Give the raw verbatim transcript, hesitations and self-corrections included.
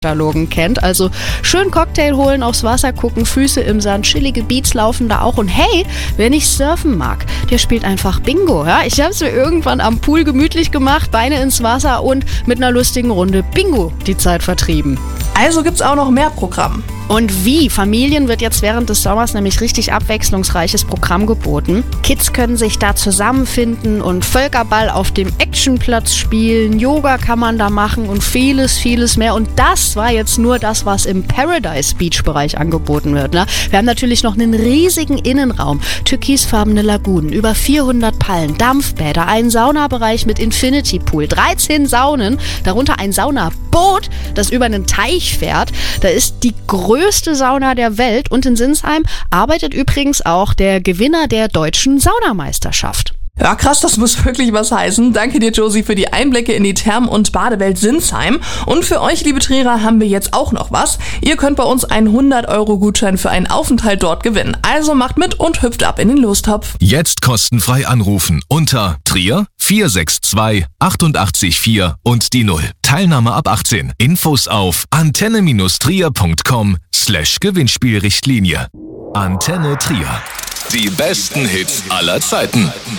Katalogen kennt. Also schön Cocktail holen, aufs Wasser gucken, Füße im Sand, chillige Beats laufen da auch. Und hey, wer nicht surfen mag, der spielt einfach Bingo. Ja? Ich habe es mir irgendwann am Pool gemütlich gemacht, Beine ins Wasser und mit einer lustigen Runde Bingo die Zeit vertrieben. Also gibt's auch noch mehr Programm. Und wie? Familien wird jetzt während des Sommers nämlich richtig abwechslungsreiches Programm geboten. Kids können sich da zusammenfinden und Völkerball auf dem Actionplatz spielen, Yoga kann man da machen und vieles, vieles mehr. Und das war jetzt nur das, was im Paradise Beach Bereich angeboten wird. Ne? Wir haben natürlich noch einen riesigen Innenraum, türkisfarbene Lagunen, über vierhundert Pallen, Dampfbäder, einen Saunabereich mit Infinity Pool, dreizehn Saunen, darunter ein Saunaboot, das über einen Teich fährt. Da ist die größte größte Sauna der Welt und in Sinsheim arbeitet übrigens auch der Gewinner der deutschen Saunameisterschaft. Ja, krass, das muss wirklich was heißen. Danke dir, Josie, für die Einblicke in die Therm- und Badewelt Sinsheim. Und für euch, liebe Trierer, haben wir jetzt auch noch was. Ihr könnt bei uns einen hundert Euro Gutschein für einen Aufenthalt dort gewinnen. Also macht mit und hüpft ab in den Lostopf. Jetzt kostenfrei anrufen unter Trier vier sechs zwei acht vier und die Null. Teilnahme ab achtzehn. Infos auf antenne-trier.com slash Gewinnspielrichtlinie. Antenne Trier. Die besten Hits aller Zeiten.